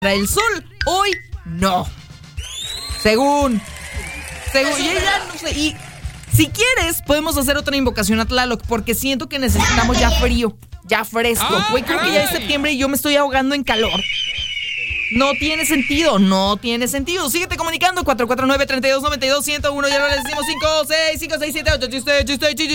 el sol, hoy no. Según y ella no sé. Y si quieres, podemos hacer otra invocación a Tlaloc, porque siento que necesitamos ya frío, ya fresco. Güey, creo que ya es septiembre y yo me estoy ahogando en calor. No tiene sentido. Síguete comunicando, 449-3292-101. Ya lo les decimos 5, 6, 5, 6, 7, 8, chiste.